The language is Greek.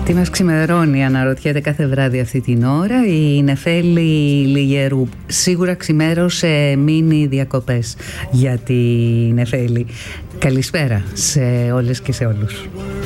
Τι μας ξημερώνει, αναρωτιέται κάθε βράδυ αυτή την ώρα η Νεφέλη Λιγερού. Σίγουρα ξημέρωσε μίνι διακοπές για τη Νεφέλη. Καλησπέρα σε όλες και σε όλους.